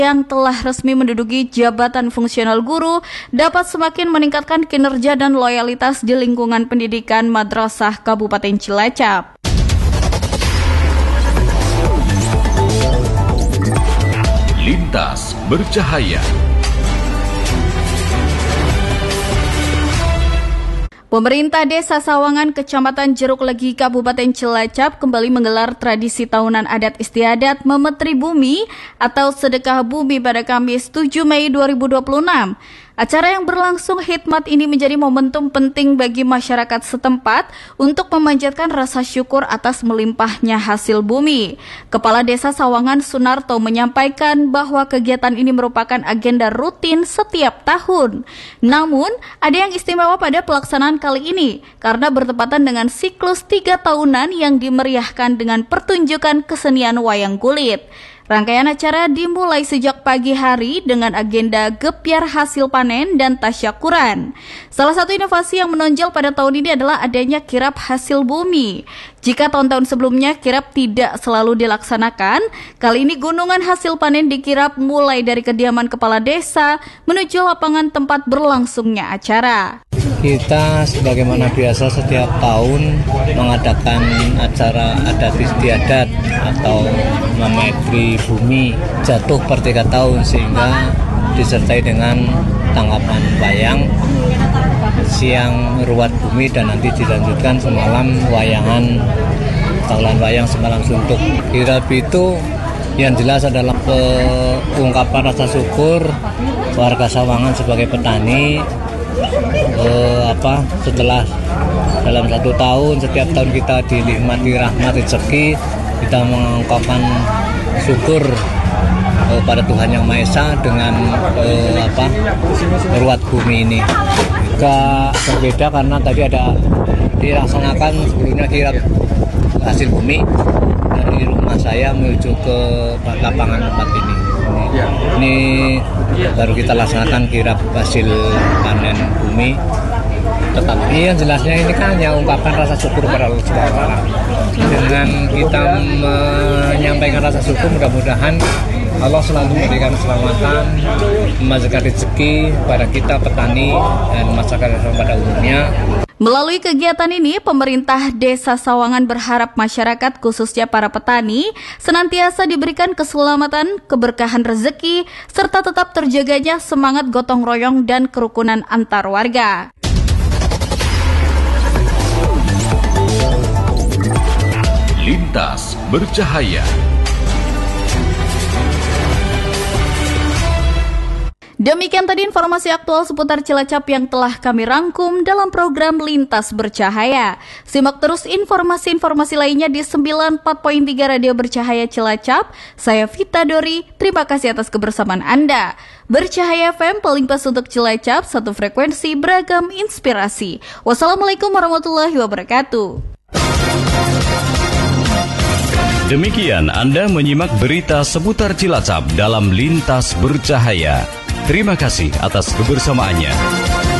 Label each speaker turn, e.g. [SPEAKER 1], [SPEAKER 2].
[SPEAKER 1] yang telah resmi menduduki jabatan fungsional guru dapat semakin meningkatkan kinerja dan loyalitas di lingkungan pendidikan Madrasah Kabupaten Cilacap.
[SPEAKER 2] Lintas Bercahaya.
[SPEAKER 1] Pemerintah Desa Sawangan, Kecamatan Jeruk Legi, Kabupaten Cilacap kembali menggelar tradisi tahunan adat istiadat Memetri Bumi atau Sedekah Bumi pada Kamis 7 Mei 2026. Acara yang berlangsung khidmat ini menjadi momentum penting bagi masyarakat setempat untuk memanjatkan rasa syukur atas melimpahnya hasil bumi. Kepala Desa Sawangan Sunarto menyampaikan bahwa kegiatan ini merupakan agenda rutin setiap tahun. Namun, ada yang istimewa pada pelaksanaan kali ini karena bertepatan dengan siklus 3 tahunan yang dimeriahkan dengan pertunjukan kesenian wayang kulit. Rangkaian acara dimulai sejak pagi hari dengan agenda gebyar hasil panen dan tasyakuran. Salah satu inovasi yang menonjol pada tahun ini adalah adanya kirap hasil bumi. Jika tahun-tahun sebelumnya kirap tidak selalu dilaksanakan, kali ini gunungan hasil panen dikirap mulai dari kediaman kepala desa menuju lapangan tempat berlangsungnya acara.
[SPEAKER 3] Kita sebagaimana biasa setiap tahun mengadakan acara adat istiadat atau memetri bumi jatuh per 3 tahun sehingga disertai dengan tanggapan wayang, siang ruat bumi dan nanti dilanjutkan semalam wayangan taulan wayang semalam suntuk. Kirap itu yang jelas adalah ungkapan rasa syukur warga Sawangan sebagai petani. Setelah dalam 1 tahun setiap tahun kita dinikmati rahmat rezeki, kita mengungkapkan syukur pada Tuhan Yang Maha Esa dengan ruat bumi ini. Agak berbeda karena tadi ada dilaksanakan sebelumnya kirap hasil bumi dari rumah saya menuju ke lapangan tempat ini. Ini baru kita laksanakan kirap hasil panen bumi. Tetapi yang jelasnya ini kan hanya ungkapan rasa syukur pada Allah Subhanahu wa Ta'ala. Dengan kita menyampaikan rasa syukur, mudah-mudahan Allah selalu memberikan keselamatan, memberikan rezeki pada kita petani dan masyarakat pada umumnya.
[SPEAKER 1] Melalui kegiatan ini, pemerintah Desa Sawangan berharap masyarakat, khususnya para petani, senantiasa diberikan keselamatan, keberkahan rezeki, serta tetap terjaganya semangat gotong royong dan kerukunan antar warga.
[SPEAKER 2] Lintas Bercahaya.
[SPEAKER 1] Demikian tadi informasi aktual seputar Cilacap yang telah kami rangkum dalam program Lintas Bercahaya. Simak terus informasi-informasi lainnya di 94.3 Radio Bercahaya Cilacap. Saya Vita Dori, terima kasih atas kebersamaan Anda. Bercahaya FM paling pas untuk Cilacap, satu frekuensi beragam inspirasi. Wassalamualaikum warahmatullahi wabarakatuh.
[SPEAKER 2] Demikian Anda menyimak berita seputar Cilacap dalam Lintas Bercahaya. Terima kasih atas kebersamaannya.